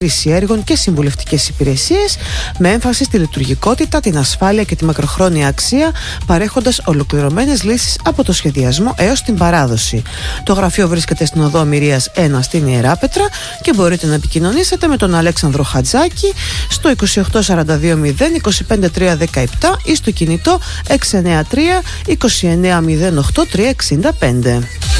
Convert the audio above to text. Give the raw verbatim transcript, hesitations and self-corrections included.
έργων και συμβουλευτικές υπηρεσίες, με έμφαση στη λειτουργικότητα, την ασφάλεια και τη μακροχρόνια αξία, παρέχοντας ολοκληρωμένες λύσεις από το σχεδιασμό έως την παράδοση. Το γραφείο βρίσκεται στην οδό Μυρίας ένα στην Ιεράπετρα και μπορείτε να επικοινωνήσετε με τον Αλέξανδρο Χατζάκη στο είκοσι οκτώ σαράντα δύο μηδέν είκοσι πέντε τρία δεκαεπτά ή στο κινητό έξι εννιά τρία είκοσι εννιά μηδέν οκτώ τρία εξήντα πέντε.